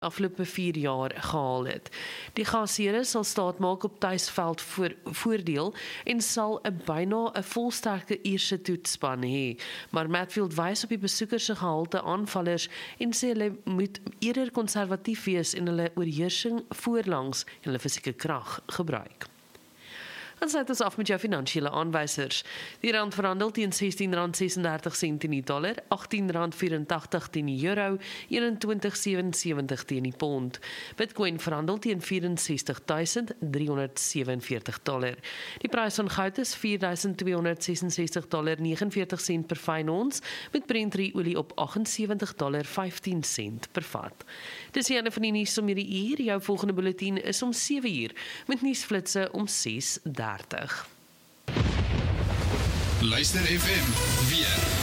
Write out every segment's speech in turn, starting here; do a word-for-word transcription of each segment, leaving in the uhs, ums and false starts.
afgelope vier jaar gehaal het. Die gasheere sal staat maak op tuisveld voor, voordeel en sal 'n byna 'n volsterkte Ierse toetsspan hê. Maar Matfield wys op die besoekers se gehalte aanvallers en sê hulle moet eerder konservatief wees en hulle oorheersing voorlangs en hulle fisieke krag gebruik. Dan sluit ons af met jou finansiële aanwysers. Die rand verhandel teen sestien rand sesendertig sent in die dollar, agttien rand vyerentagtig teen die euro, eenentwintig sewensewentig teen die pond. Bitcoin verhandel teen vyf ses duisend driehonderd sewenveertig dollar. Die prys van goud is vier duisend tweehonderd sesensestig dollar negenenveertig sent per fyn ons, met Brent olie op agt ses nul dollar vyftien sent per vat. Dis die einde van die nuus om hierdie uur. Jou volgende bulletin is om sewe uur, met nuusflitse om ses dertig. Luister F M weer.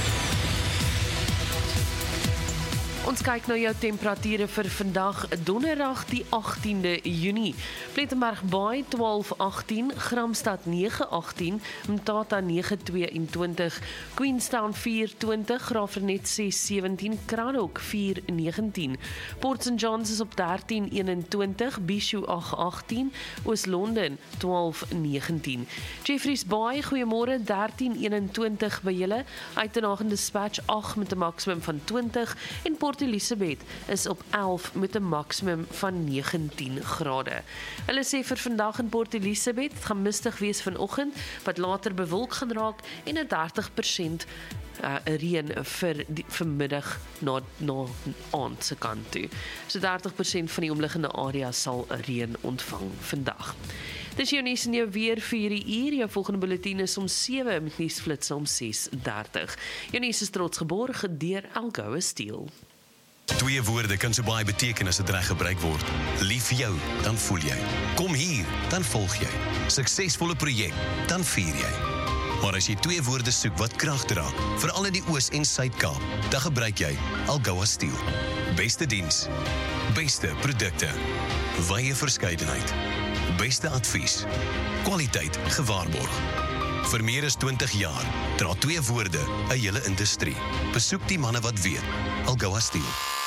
Ons kyk na jou temperature vir vandag, donderdag die agtiende Junie. Plettenberg Baai twaalf agtien, Gramstad nege agtien, Mthatha nege tweeëntwintig, Queenstown vier twintig, Graafrenet ses sewentien, Cranhoek vier negentien, Port Saint Johns is op dertien eenentwintig, Bishu agt agtien, Oos-London twaalf negentien. Jeffreys Baai, goeiemôre, dertien eenentwintig by julle, Uitenhagen Dispatch agt met 'n maksimum van twintig en Port Elizabeth is op elf met 'n maksimum van negentien grade. Hulle sê vir vandag in Port Elizabeth, het gaan mistig wees vanoggend, wat later bewolk gaan raak en 'n dertig persent uh, reën vir die vanmiddag na na aand se kant toe. So dertig persent van die omliggende areas sal reën ontvang vandag. Dis jou nuus en jou weer vir hierdie uur. Jou volgende bulletin is om sewe met nuusflitse om ses dertig. Jou nuus is trots geborg deur Algoa Steel. Twee woorde kan so baie beteken as dit reg gebruik word. Lief jou, dan voel jy. Kom hier, dan volg jy. Suksesvolle projek, dan vier jy. Maar as jy twee woorde soek wat krag dra, veral in die Oos- en Suid-Kaap, dan gebruik jy Algoa Steel. Beste diens, beste produkte, wye verskeidenheid, beste advies, kwaliteit gewaarborg. Vir meer as twintig jaar dra twee woorde 'n hele industrie. Besoek die manne wat weet. Algoa Steel.